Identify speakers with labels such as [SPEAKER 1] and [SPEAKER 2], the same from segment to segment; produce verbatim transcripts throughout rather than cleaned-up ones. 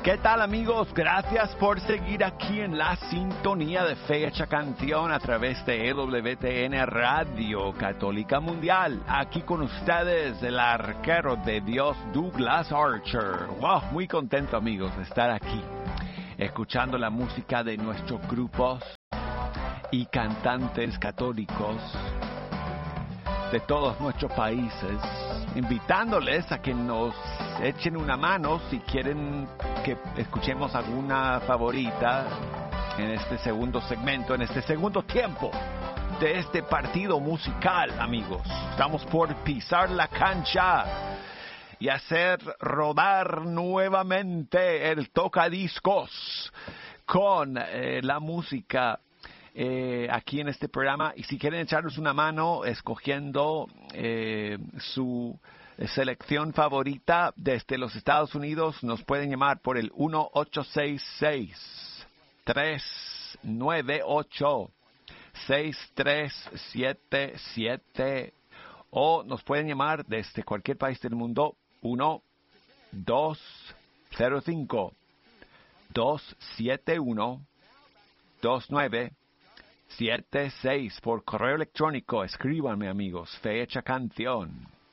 [SPEAKER 1] ¿Qué tal, amigos? Gracias por seguir aquí en la sintonía de Fecha Canción a través de E W T N Radio Católica Mundial. Aquí con ustedes el arquero de Dios, Douglas Archer. Wow, muy contento, amigos, de estar aquí, escuchando la música de nuestros grupos y cantantes católicos de todos nuestros países, invitándoles a que nos echen una mano si quieren que escuchemos alguna favorita en este segundo segmento, en este segundo tiempo de este partido musical, amigos. Estamos por pisar la cancha y hacer rodar nuevamente el tocadiscos con eh, la música Eh, aquí en este programa. Y si quieren echarnos una mano escogiendo eh, su selección favorita desde los Estados Unidos, nos pueden llamar por el uno ocho seis seis, tres nueve ocho, seis tres siete siete o nos pueden llamar desde cualquier país del mundo uno dos cero cinco, dos siete uno, dos nueve siete seis por correo electrónico. Escríbanme, amigos, fecha canción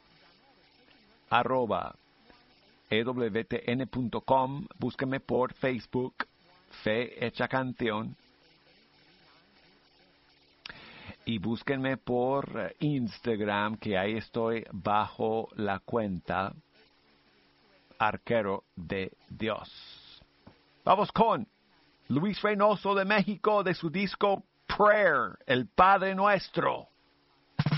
[SPEAKER 1] arroba ewtn punto com. Búsquenme por Facebook, Fecha Canción, y búsquenme por Instagram, que ahí estoy bajo la cuenta Arquero de Dios. Vamos con Luis Reynoso de México, de su disco Prayer, el Padre Nuestro.